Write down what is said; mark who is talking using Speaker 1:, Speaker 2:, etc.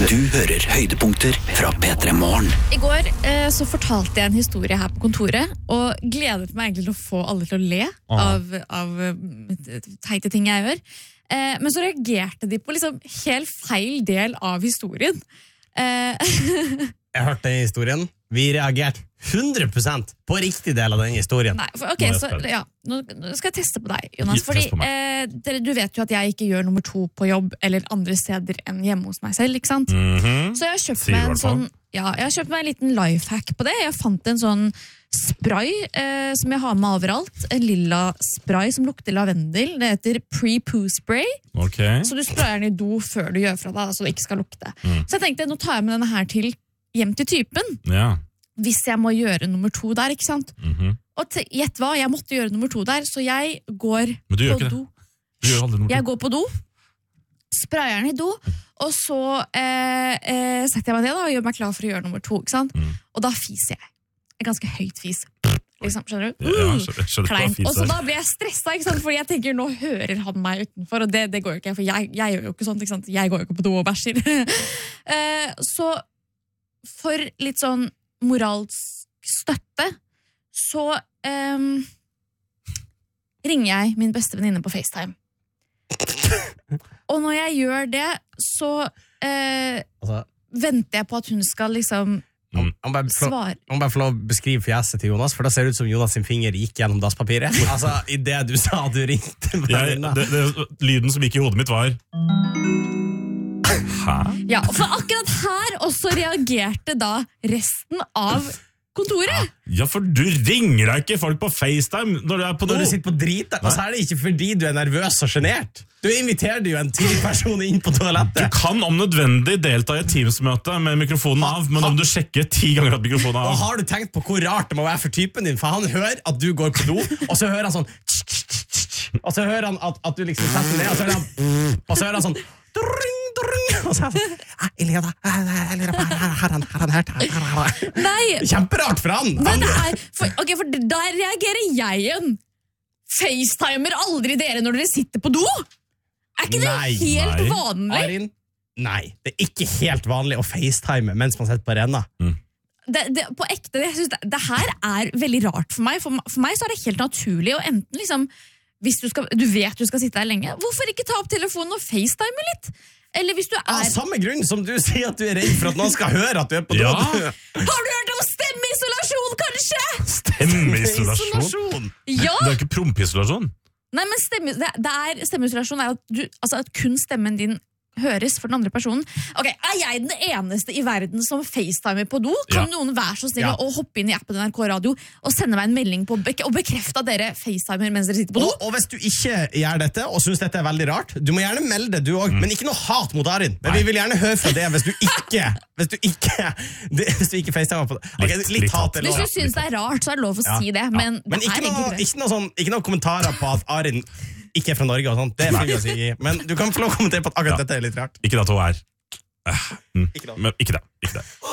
Speaker 1: Du hører høydepunkter fra P3 Morgen.
Speaker 2: I går så fortalte jeg en historie her på kontoret, og gledet meg egentlig til å få alle til å le av teite ting jeg gjør. Men så reagerte de på liksom helt feil del av historien.
Speaker 3: Jeg hørte den historien. Vi reagerte 100% på riktig del av den historien.
Speaker 2: Nei, nå skal jeg teste på deg, Jonas. Fordi du vet jo at jeg ikke gjør nummer 2 på jobb eller andre steder enn hjemme hos meg selv, ikke sant? Så jeg har kjøpt meg en sånn, jeg har kjøpt meg en liten lifehack på det. Jeg fant en sånn spray som jeg har med overalt. En lilla spray som lukter lavendel. Det heter pre-poo spray. Så du sprayer den i do før du gjør fra deg, så det ikke skal lukte. Så jeg tenkte, nå tar jeg med denne her til hjem til typen. Hvis jeg må gjøre nummer 2 der, ikke sant? Og gjett hva, jeg måtte gjøre nummer 2 der, så jeg går på do. Jeg går på do, sprayer den i do, og så setter jeg meg ned da, og gjør meg klar for å gjøre nummer 2, ikke sant? Og da fiser jeg. En ganske høyt fis. Liksom, skjønner du? Kleint. Og så da blir jeg stresset, ikke sant? Fordi jeg tenker, nå hører han meg utenfor, og det går jo ikke, for jeg gjør jo ikke sånt, ikke sant? Jeg går jo ikke på do og bæsjer. Så for litt sånn moralsk støtte, så ringer jeg min beste venninne på FaceTime. Og når jeg gjør det, så venter jeg på at hun skal liksom svare.
Speaker 3: Om bare få lov å beskrive fjeset til Jonas, for da ser det ut som Jonas sin finger gikk gjennom dasspapiret. Altså, i det du sa du ringte
Speaker 4: lyden som gikk i hodet mitt var Hæ?
Speaker 2: Ja, for akkurat her også reagerte da resten av kontoret.
Speaker 4: Ja, for du ringer deg ikke folk på FaceTime når du er på do.
Speaker 3: Når du sitter på drit, og så er det ikke fordi du er nervøs og genert. Du inviterer jo en til person inn på toalettet.
Speaker 4: Du kan om nødvendig delta i et Teams-møte med mikrofonen av, men om du sjekker 10 ganger at mikrofonen er av.
Speaker 3: Og har du tenkt på hvor rart det må være for typen din, for han hører at du går på do, og så hører han sånn, og så hører han at du liksom setter ned, og så hører han sånn, og så er det sånn
Speaker 2: Nei.
Speaker 3: Kjemperart for han.
Speaker 2: Men for da reagerer jeg igjen. FaceTimer aldri dere når dere sitter på do? Er ikke det helt vanlig?
Speaker 3: Arin, nei, det er ikke helt vanlig å FaceTime mens man sitter på renna.
Speaker 2: På ekte, jeg synes det her er veldig rart for meg. For meg så er det helt naturlig å enten liksom, hvis du vet du skal sitte der lenge, hvorfor ikke ta opp telefonen og FaceTime litt? Eller hvis du er...
Speaker 3: Av samme grunn som du sier at du er redd for at noen skal høre at du er på do.
Speaker 2: Har du hørt om stemmeisolasjon, kanskje?
Speaker 4: Stemmeisolasjon?
Speaker 2: Ja!
Speaker 4: Det er ikke prompisolasjon.
Speaker 2: Nei, men stemmeisolasjon er at kun stemmen din høres for den andre personen. Ok, er jeg den eneste i verden som FaceTimer på do? Kan noen være så snill å hoppe inn i appen NRK Radio og sende meg en melding og bekrefte at dere FaceTimer mens dere sitter på do?
Speaker 3: Og hvis du ikke gjør dette, og synes dette er veldig rart, du må gjerne melde det du også, men ikke noe hat mot Arin. Men vi vil gjerne høre fra det hvis du ikke FaceTimer på det. Okay, litt hat er lov.
Speaker 2: Hvis du synes det er rart, så er det lov å si det, men det er
Speaker 3: ikke noe kommentarer på at Arin ikke er fra Norge og sånt, det er fint å si. Men du kan få lov å kommentere på at akkurat dette er litt rart.
Speaker 4: Ikke det at hun er. Men ikke det.